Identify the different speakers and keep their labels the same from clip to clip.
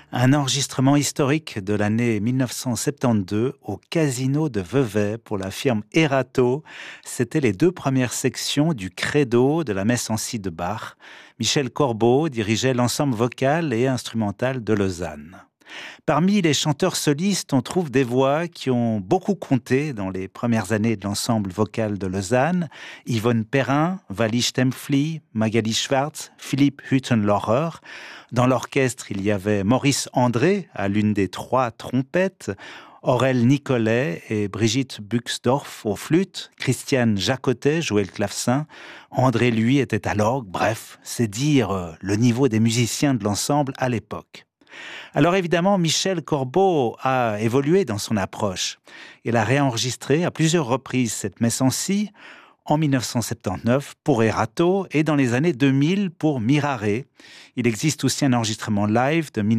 Speaker 1: Un enregistrement historique de l'année 1972 au Casino de Vevey pour la firme Erato. C'était les deux premières sections du Credo de la messe en si de Bach. Michel Corbeau dirigeait l'ensemble vocal et instrumental de Lausanne. Parmi les chanteurs solistes, on trouve des voix qui ont beaucoup compté dans les premières années de l'ensemble vocal de Lausanne. Yvonne Perrin, Vali Stempfli, Magali Schwartz, Philippe Hüttenlocher. Dans l'orchestre, il y avait Maurice André à l'une des trois trompettes, Aurel Nicolet et Brigitte Buxdorf aux flûtes, Christiane Jacotet jouait le clavecin, André lui était à l'orgue, bref, c'est dire le niveau des musiciens de l'ensemble à l'époque. Alors évidemment, Michel Corbeau a évolué dans son approche. Il a réenregistré à plusieurs reprises cette messe en si, en 1979 pour Erato et dans les années 2000 pour Mirare. Il existe aussi un enregistrement live de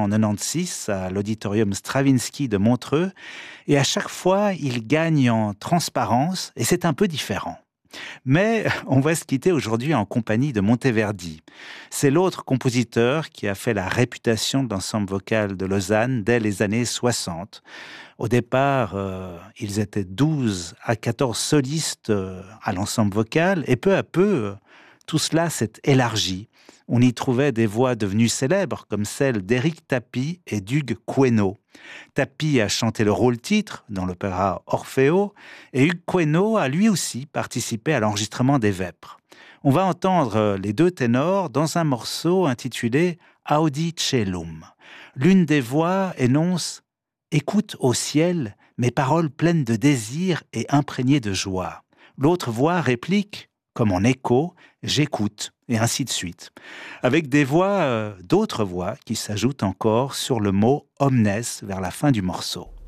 Speaker 1: 1996 à l'auditorium Stravinsky de Montreux et à chaque fois, il gagne en transparence et c'est un peu différent. Mais on va se quitter aujourd'hui en compagnie de Monteverdi. C'est l'autre compositeur qui a fait la réputation de l'ensemble vocal de Lausanne dès les années 60. Au départ, ils étaient 12 à 14 solistes à l'ensemble vocal et peu à peu, tout cela s'est élargi. On y trouvait des voix devenues célèbres comme celles d'Éric Tapi et d'Hugues Queneau. Tapi a chanté le rôle-titre dans l'opéra Orfeo et Hugues Queneau a lui aussi participé à l'enregistrement des Vêpres. On va entendre les deux ténors dans un morceau intitulé Audi Celum. L'une des voix énonce « Écoute au ciel mes paroles pleines de désir et imprégnées de joie ». L'autre voix réplique comme en écho « J'écoute » et ainsi de suite. Avec des voix, d'autres voix qui s'ajoutent encore sur le mot « omnes » vers la fin du morceau.